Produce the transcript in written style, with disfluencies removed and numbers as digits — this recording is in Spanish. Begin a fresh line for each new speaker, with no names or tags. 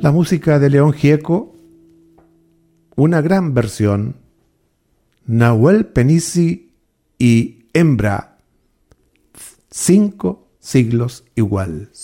la música de León Gieco, una gran versión, Nahuel Penisi y Hembra, 5 siglos igual.